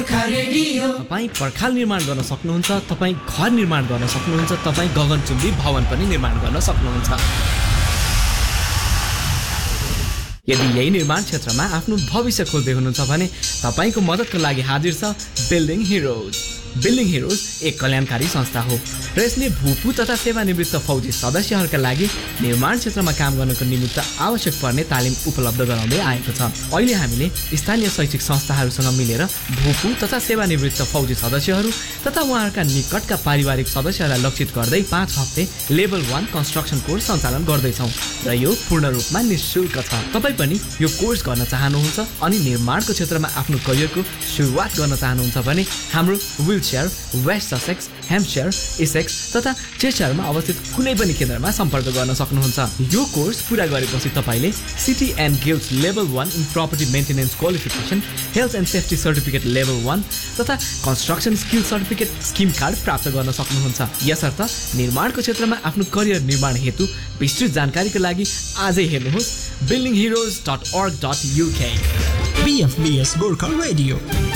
तपाईँ पर्खाल निर्माण गर्न सक्नुहुन्छ, तपाईँ घर निर्माण गर्न सक्नुहुन्छ, तपाईँ गगनचुम्बी भवन पनि निर्माण गर्न सक्नुहुन्छ। यदि यही निर्माण क्षेत्रमा आफ्नो भविष्य खोज्दै हुनुहुन्छ भने तपाईँको मद्दतको लागि हाजिर छ बिल्डिङ हिरोज। बिल्डिङ हिरोज एक कल्याणकारी संस्था हो र यसले भूपू तथा सेवानिवृत्त फौजी सदस्यहरूका लागि निर्माण क्षेत्रमा काम गर्नको निमित्त आवश्यक पर्ने तालिम उपलब्ध गराउँदै आएको छ। अहिले हामीले स्थानीय शैक्षिक संस्थाहरूसँग मिलेर भूपू तथा सेवानिवृत्त फौजी सदस्यहरू तथा उहाँहरूका निकटका पारिवारिक सदस्यहरूलाई लक्षित गर्दै 5 हप्ते लेभल 1 कन्स्ट्रक्सन कोर्स सञ्चालन गर्दैछौँ र यो पूर्ण रूपमा निःशुल्क छ। तपाईँ पनि यो कोर्स गर्न चाहनुहुन्छ अनि निर्माणको क्षेत्रमा आफ्नो करियरको सुरुवात गर्न चाहनुहुन्छ भने हाम्रो व्हीलचेयर, वेस्ट ससेक्स, हेम्पसायर, एसेक्स तथा चेस्टरमा अवस्थित कुनै पनि केन्द्रमा सम्पर्क गर्न सक्नुहुन्छ। यो कोर्स पुरा गरेपछि तपाईँले city and guilds level 1 in property maintenance qualification, health and safety certificate level 1 तथा construction skill certificate scheme card प्राप्त गर्न सक्नुहुन्छ। यसर्थ निर्माणको क्षेत्रमा आफ्नो करियर निर्माण हेतु विस्तृत जानकारीको लागि आजै हेर्नुहोस् buildingheroes.org.uk। BFBS Gorkha radio.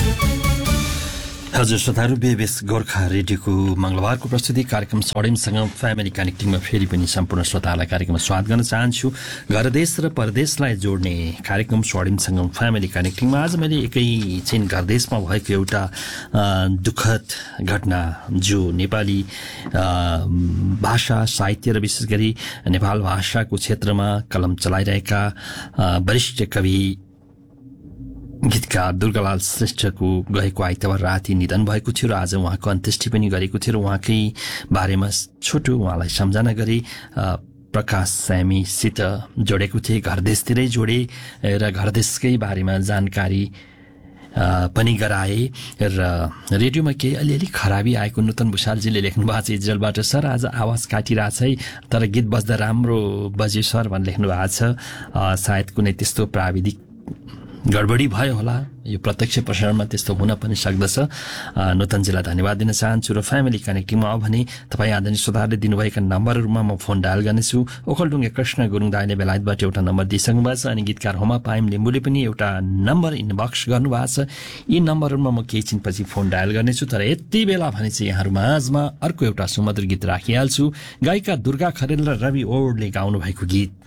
हजुर श्रोताहरू, बीएफबीएस गोर्खा रेडियोको मंगलबारको प्रस्तुति कार्यक्रम स्वर्णिमसँग फ्यामिली कनेक्टिङमा फेरि पनि सम्पूर्ण श्रोताहरूलाई कार्यक्रममा स्वागत गर्न चाहन्छु। घर देश र परदेशलाई जोड्ने कार्यक्रम स्वर्णिमसँग फ्यामिली कनेक्टिङमा आज मैले एकैछिन घर देशमा भएको एउटा दुःखद घटना जो नेपाली भाषा साहित्य र विशेष गरी नेपाल भाषाको क्षेत्रमा कलम चलाइरहेका वरिष्ठ कवि गीतकार दुर्गालाल श्रेष्ठको गएको आइतबार राति निधन भएको थियो र आज उहाँको अन्त्येष्टि पनि गरेको थियो र उहाँकै बारेमा छोटो उहाँलाई सम्झना गरी प्रकाश स्यामीसित जोडेको थिएँ। घरदेशतिरै जोडे र घरदेशकै बारेमा जानकारी पनि गराए र रेडियोमा केही अलिअलि खराबी आएको नूतन भुषालजीले लेख्नु भएको छ इजरायलबाट। सर आज आवाज काटिरहेछ है, तर गीत बज्दा राम्रो बज्यो सर भनेर लेख्नु भएको छ। सायद कुनै त्यस्तो प्राविधिक गडबडी भयो होला, यो प्रत्यक्ष प्रसारणमा त्यस्तो हुन पनि सक्दछ। नूतनजीलाई धन्यवाद दिन चाहन्छु र फ्यामिली कनेक्टिङमा अब भने तपाईँ आदरणीय श्रोताहरूले दिनुभएका नम्बरहरूमा म फोन डायल गर्नेछु। ओखलडुङ्गे कृष्ण गुरुङ दाइले बेलायतबाट एउटा नम्बर दिइसक्नु भएको छ अनि गीतकार होमा पाइम लिम्बुले पनि एउटा नम्बर इनबक्स गर्नुभएको छ। यी नम्बरहरूमा म केही छिनपछि फोन डायल गर्नेछु, तर यति बेला भने चाहिँ यहाँहरू माझमा अर्को एउटा सुमधुर गीत राखिहाल्छु। गायिका दुर्गा खरेल र रवि ओडले गाउनु भएको गीत